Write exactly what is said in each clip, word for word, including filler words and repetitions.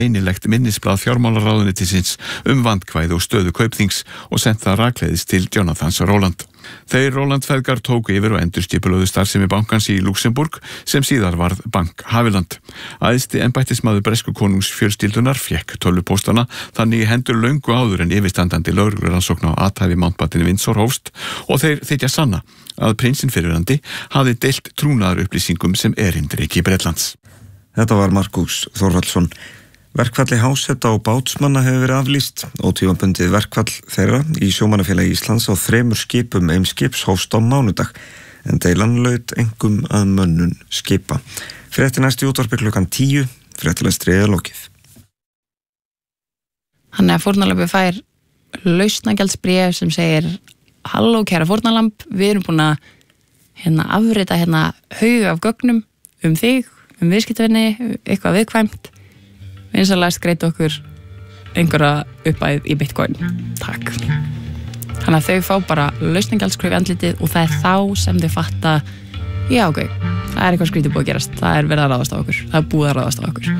einilegt minnisblað fjármálaráðuneytisins um vandkvæði og stöðu Kaupþings og sent það rakleiðis til Jonathans Roland. Þeir Roland feðgar tóku yfir og endurskipulögðu starfsemi bankans í Luxemburg sem síðar varð Bank Haviland. Æðsti embættismaður bresku konungs fjölskyldunar fékk tölvupóstana þannig í hendur löngu áður en yfirstandandi lögreglurannsókn á athæfi Mountbatten Windsor hófst og þeir þykja sanna að prinsinn fyrrverandi hafði deilt trúnaðar upplýsingum sem erindreki Bretlands. Þetta var Markús Þórhallsson. Verkfalli háseta og bátsmanna hefur verið aflýst og tímabundið verkfall þeirra í Sjómannafélagi Íslands á þremur skipum Eimskips hófst á mánudag en deilan laut engum að mönnun skipa. Fréttir næst í útvarpi klukkan tíu, fréttilestri er lokið. Hann er fórnarlambi fær lausnagjaldsbréf sem segir: Halló kæra fórnarlamb, við erum búin að hérna afrita hérna haug af gögnum um þig, um viðskiptavinni, eitthvað viðkvæmt. Vinsalegast greitt okkur einhverja uppæð í Bitcoin. Takk. Þannig að þau fá bara lausningjaldskröf í andlitið og það er þá sem þau fatta, já ok, það er eitthvað skrítið búið að gerast. Það er verið að ráðast á okkur. Það er búið að ráðast á okkur.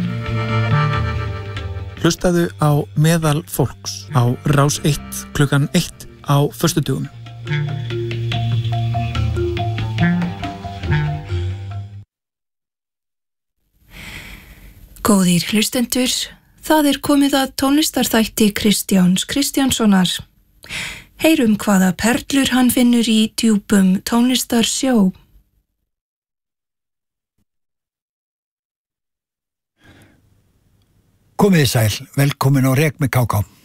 Hlustaðu á Meðal fólks á Rás eitt klukkan eitt á föstudögum. Góðir hlustendur, það er komið að tónlistarþætti Kristjáns Kristjánssonar. Heyrum hvaða perlur hann finnur í djúpum tónlistarsjó. Komið sæl, velkomin á Rek með K K.